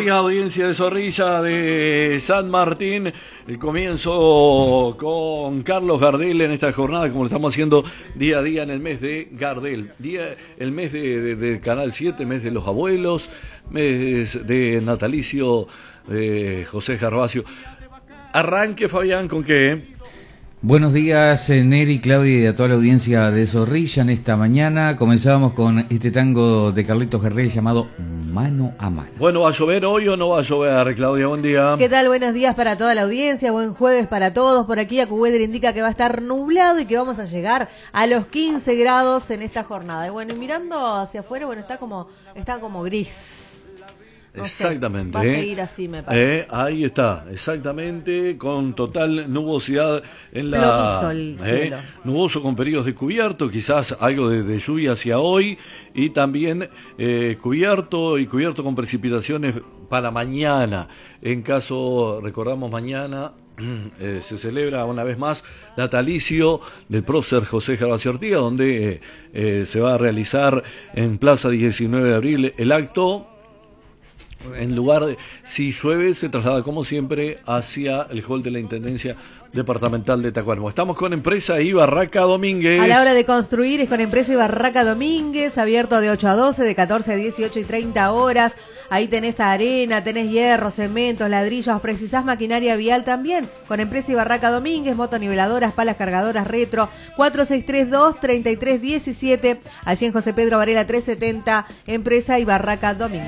días, audiencia de Zorrilla de San Martín. El comienzo con Carlos Gardel en esta jornada, como lo estamos haciendo día a día en el mes de Gardel. El mes de Canal 7, mes de los abuelos, mes de natalicio de José Gervasio. Arranque, Fabián, ¿con qué? Buenos días, Neri, Claudia y a toda la audiencia de Zorrilla en esta mañana. Comenzábamos con este tango de Carlitos Gardel llamado Mano a Mano. Bueno, ¿va a llover hoy o no va a llover, Claudia? Buen día. ¿Qué tal? Buenos días para toda la audiencia, buen jueves para todos. Por aquí AccuWeather indica que va a estar nublado y que vamos a llegar a los 15 grados en esta jornada. Y bueno, y mirando hacia afuera, bueno, está como gris. No Exactamente. Sé, va a seguir así, me parece. Ahí está, exactamente, con total nubosidad en la... el cielo. Nuboso con periodos de cubierto, quizás algo de lluvia hacia hoy, y también cubierto con precipitaciones para mañana. En caso, recordamos, mañana se celebra una vez más natalicio del prócer José Gervasio Ortiga, donde se va a realizar en Plaza 19 de Abril el acto. En lugar de, si llueve, se traslada como siempre hacia el hall de la Intendencia Departamental de Tacuarembó. Estamos con Empresa y Barraca Domínguez. A la hora de construir es con Empresa y Barraca Domínguez, abierto de 8 a 12, de 14 a 18 y 30 horas. Ahí tenés arena, tenés hierro, cementos, ladrillos, precisás maquinaria vial también. Con Empresa y Barraca Domínguez, motoniveladoras, palas cargadoras retro, 4632-3317. Allí en José Pedro Varela 370, Empresa y Barraca Domínguez.